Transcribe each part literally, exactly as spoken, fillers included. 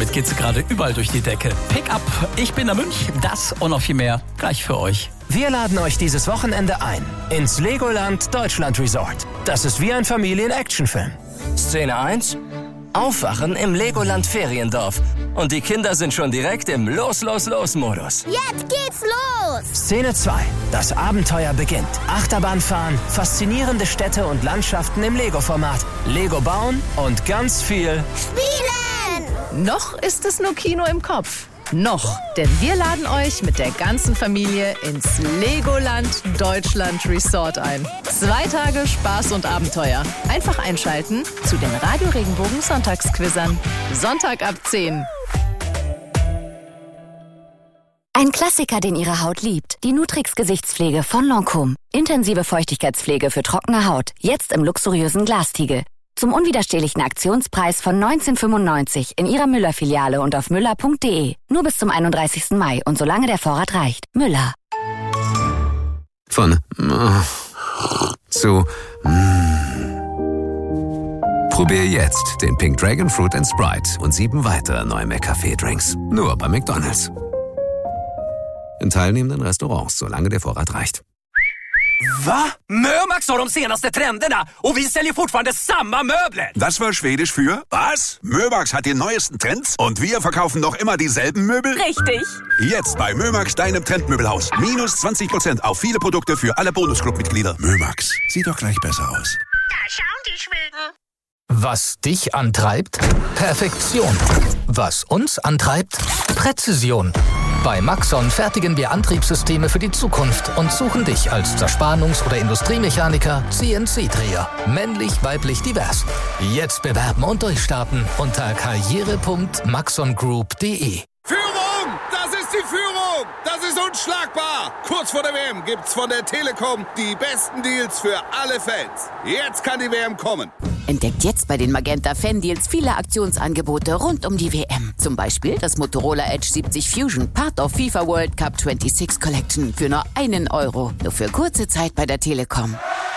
Damit geht's gerade überall durch die Decke. Pick up, ich bin der Mönch, das und noch viel mehr gleich für euch. Wir laden euch dieses Wochenende ein ins Legoland Deutschland Resort. Das ist wie ein Familien-Actionfilm. Szene eins. Aufwachen im Legoland Feriendorf. Und die Kinder sind schon direkt im Los-Los-Los-Modus. Jetzt geht's los! Szene zwei. Das Abenteuer beginnt. Achterbahnfahren, faszinierende Städte und Landschaften im Lego-Format. Lego bauen und ganz viel Spielen! Noch ist es nur Kino im Kopf. Noch, denn wir laden euch mit der ganzen Familie ins Legoland Deutschland Resort ein. Zwei Tage Spaß und Abenteuer. Einfach einschalten zu den Radio Regenbogen Sonntagsquizzern. Sonntag ab zehn. Ein Klassiker, den Ihre Haut liebt. Die Nutrix Gesichtspflege von Lancôme. Intensive Feuchtigkeitspflege für trockene Haut. Jetzt im luxuriösen Glastiegel. Zum unwiderstehlichen Aktionspreis von neunzehn fünfundneunzig in Ihrer Müller-Filiale und auf müller punkt de. Nur bis zum einunddreißigsten Mai und solange der Vorrat reicht. Müller. Von zu Probier jetzt den Pink Dragon Fruit and Sprite und sieben weitere neue McCafé-Drinks. Nur bei McDonald's. In teilnehmenden Restaurants, solange der Vorrat reicht. Va? Mömax har de senaste trenderna och vi säljer fortfarande samma möbler. Das war Schwedisch für was? Mömax hat die neuesten Trends und wir verkaufen noch immer dieselben Möbel? Richtig. Jetzt bei Mömax, deinem Trendmöbelhaus. Minus zwanzig Prozent auf viele Produkte für alle Bonusclub-Mitglieder. Mömax, sieht doch gleich besser aus. Da schauen die Schweden. Was dich antreibt? Perfektion. Was uns antreibt? Präzision. Bei Maxon fertigen wir Antriebssysteme für die Zukunft und suchen dich als Zerspannungs- oder Industriemechaniker, C N C-Dreher. Männlich, weiblich, divers. Jetzt bewerben und durchstarten unter karriere punkt maxon group punkt de. Führung! Das ist die Führung! Das ist unschlagbar! Kurz vor der W M gibt's von der Telekom die besten Deals für alle Fans. Jetzt kann die W M kommen. Entdeckt jetzt bei den Magenta Fan-Deals viele Aktionsangebote rund um die W M. Zum Beispiel das Motorola Edge siebzig Fusion, Part of FIFA World Cup sechsundzwanzig Collection für nur einen Euro. Nur für kurze Zeit bei der Telekom.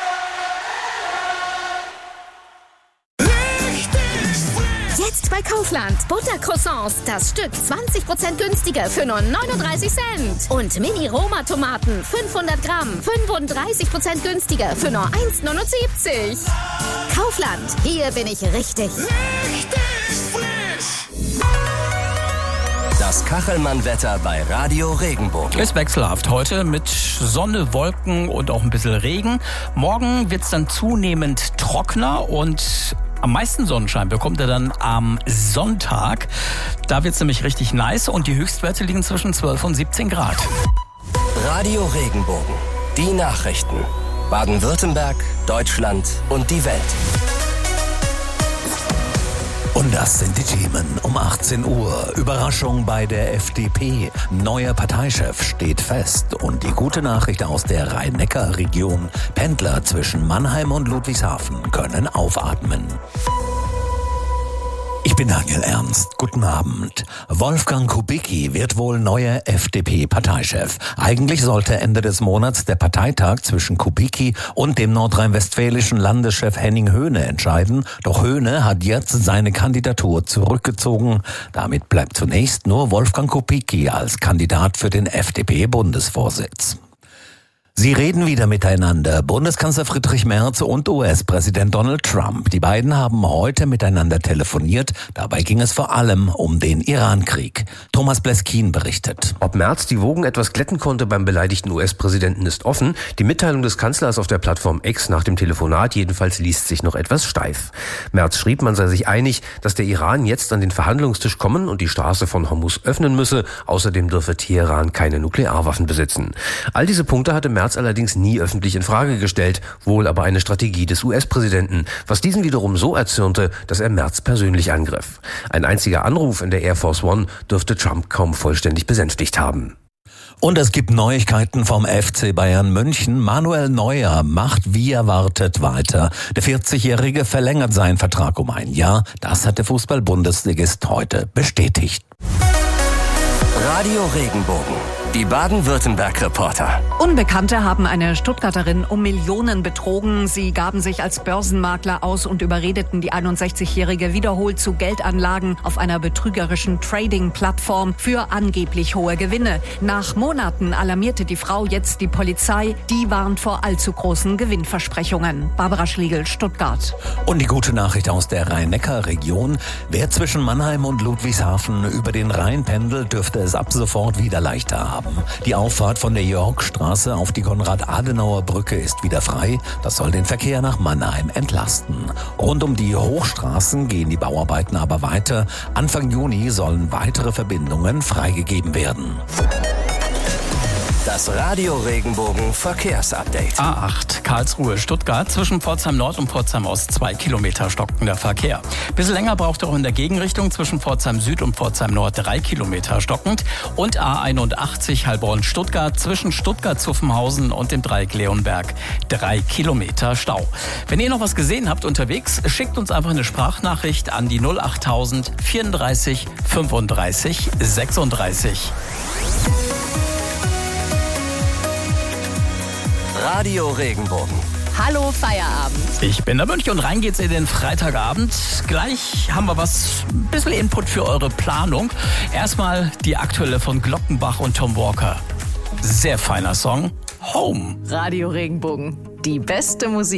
Jetzt bei Kaufland. Buttercroissants. Das Stück zwanzig Prozent günstiger für nur neununddreißig Cent. Und Mini-Roma-Tomaten. fünfhundert Gramm. fünfunddreißig Prozent günstiger für nur eins neunundsiebzig. Kaufland. Hier bin ich richtig. Richtig frisch! Das Kachelmann-Wetter bei Radio Regenbogen. Ist wechselhaft heute mit Sonne, Wolken und auch ein bisschen Regen. Morgen wird's dann zunehmend trockener und am meisten Sonnenschein bekommt er dann am Sonntag. Da wird's nämlich richtig nice und die Höchstwerte liegen zwischen zwölf und siebzehn Grad. Radio Regenbogen. Die Nachrichten. Baden-Württemberg, Deutschland und die Welt. Und das sind die Themen um achtzehn Uhr. Überraschung bei der F D P. Neuer Parteichef steht fest. Und die gute Nachricht aus der Rhein-Neckar-Region. Pendler zwischen Mannheim und Ludwigshafen können aufatmen. Ich bin Daniel Ernst. Guten Abend. Wolfgang Kubicki wird wohl neuer F D P-Parteichef. Eigentlich sollte Ende des Monats der Parteitag zwischen Kubicki und dem nordrhein-westfälischen Landeschef Henning Höhne entscheiden. Doch Höhne hat jetzt seine Kandidatur zurückgezogen. Damit bleibt zunächst nur Wolfgang Kubicki als Kandidat für den F D P-Bundesvorsitz. Sie reden wieder miteinander, Bundeskanzler Friedrich Merz und U S-Präsident Donald Trump. Die beiden haben heute miteinander telefoniert. Dabei ging es vor allem um den Iran-Krieg. Thomas Bleskin berichtet. Ob Merz die Wogen etwas glätten konnte beim beleidigten U S-Präsidenten ist offen. Die Mitteilung des Kanzlers auf der Plattform X nach dem Telefonat jedenfalls liest sich noch etwas steif. Merz schrieb, man sei sich einig, dass der Iran jetzt an den Verhandlungstisch kommen und die Straße von Hormuz öffnen müsse. Außerdem dürfe Teheran keine Nuklearwaffen besitzen. All diese Punkte hatte Merz allerdings nie öffentlich in Frage gestellt, wohl aber eine Strategie des U S-Präsidenten, was diesen wiederum so erzürnte, dass er Merz persönlich angriff. Ein einziger Anruf in der Air Force One dürfte Trump kaum vollständig besänftigt haben. Und es gibt Neuigkeiten vom F C Bayern München. Manuel Neuer macht wie erwartet weiter. Der vierzigjährige verlängert seinen Vertrag um ein Jahr. Das hat der Fußball-Bundesligist heute bestätigt. Radio Regenbogen. Die Baden-Württemberg-Reporter. Unbekannte haben eine Stuttgarterin um Millionen betrogen. Sie gaben sich als Börsenmakler aus und überredeten die einundsechzigjährige wiederholt zu Geldanlagen auf einer betrügerischen Trading-Plattform für angeblich hohe Gewinne. Nach Monaten alarmierte die Frau jetzt die Polizei. Die warnt vor allzu großen Gewinnversprechungen. Barbara Schlegel, Stuttgart. Und die gute Nachricht aus der Rhein-Neckar-Region. Wer zwischen Mannheim und Ludwigshafen über den Rhein pendelt, dürfte es ab sofort wieder leichter haben. Die Auffahrt von der Jörgstraße auf die Konrad-Adenauer-Brücke ist wieder frei. Das soll den Verkehr nach Mannheim entlasten. Rund um die Hochstraßen gehen die Bauarbeiten aber weiter. Anfang Juni sollen weitere Verbindungen freigegeben werden. Das Radio Regenbogen Verkehrsupdate. A acht Karlsruhe Stuttgart zwischen Pforzheim Nord und Pforzheim Ost zwei Kilometer stockender Verkehr. Bisschen länger braucht auch in der Gegenrichtung zwischen Pforzheim Süd und Pforzheim Nord drei Kilometer stockend. Und A einundachtzig Heilbronn Stuttgart zwischen Stuttgart-Zuffenhausen und dem Dreieck Leonberg drei Kilometer Stau. Wenn ihr noch was gesehen habt unterwegs, schickt uns einfach eine Sprachnachricht an die null achttausend vierunddreißig fünfunddreißig sechsunddreißig. Radio Regenbogen. Hallo Feierabend. Ich bin der Mönch und rein geht's in den Freitagabend. Gleich haben wir was, ein bisschen Input für eure Planung. Erstmal die aktuelle von Glockenbach und Tom Walker. Sehr feiner Song. Home. Radio Regenbogen. Die beste Musik.